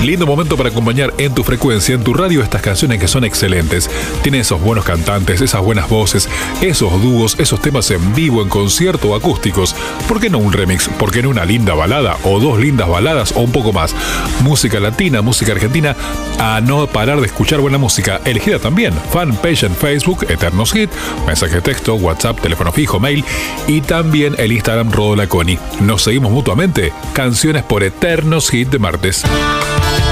Lindo momento para acompañar en tu frecuencia, en tu radio, estas canciones que son excelentes. Tiene esos buenos cantantes, esas buenas voces, esos dúos, esos temas en vivo, en concierto o acústicos. ¿Por qué no un remix? ¿Por qué no una linda balada o dos lindas baladas o un poco más? Música latina, música argentina, a no parar de escuchar buena música. Elegida también. Fanpage en Facebook, Eternos Hit, mensaje de texto, WhatsApp, teléfono fijo, mail y también el Instagram Rodolaconi. Nos seguimos mutuamente. Canciones por Eternos Hit de martes.